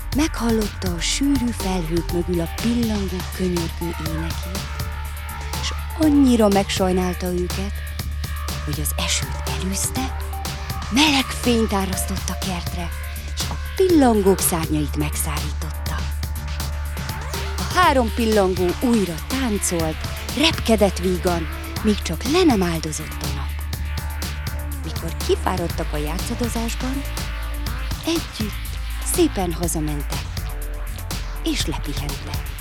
meghallotta a sűrű felhők mögül a pillangó könyörgő énekét, és annyira megsajnálta őket, hogy az esőt elűzte, meleg fényt árasztott a kertre, és a pillangók szárnyait megszárította. A 3 pillangó újra táncolt, repkedett vígan, míg csak le nem áldozott a nap. Mikor kifáradtak a játszadozásban, együtt szépen hazamentek, és lepihentek.